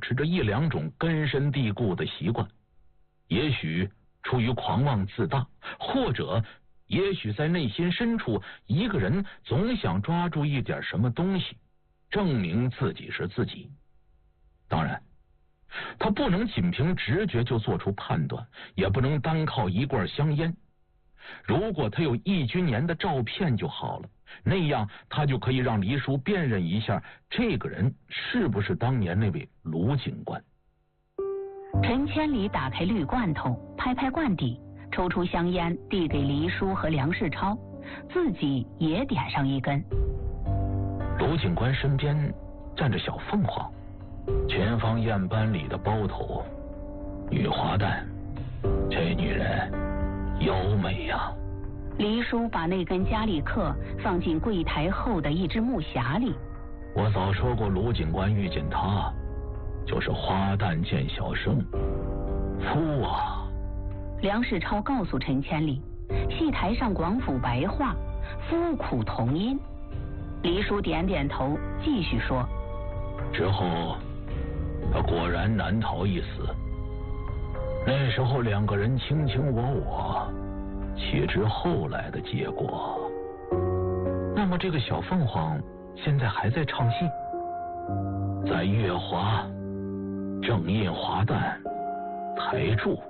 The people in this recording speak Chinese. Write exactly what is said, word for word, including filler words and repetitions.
持着一两种根深蒂固的习惯，也许出于狂妄自大，或者也许在内心深处，一个人总想抓住一点什么东西，证明自己是自己。当然，他不能仅凭直觉就做出判断，也不能单靠一罐香烟。如果他有易君年的照片就好了，那样他就可以让黎叔辨认一下这个人是不是当年那位卢警官。 陈千里打开绿罐头，拍拍罐底，抽出香烟递给黎叔和梁世超，自己也点上一根。 卢警官身边站着小凤凰，前方验班里的包头女花旦，这女人优美呀、啊。 黎叔把那根加力克放进柜台后的一只木匣里。 我早说过，卢警官遇见他就是花旦见小生，夫啊！ 梁世超告诉陈千里，戏台上广府白话，夫苦同音。黎叔点点头，继续说： 之后他果然难逃一死。那时候两个人卿卿我我，岂知后来的结果？那么这个小凤凰现在还在唱戏，在月华正印华旦台柱。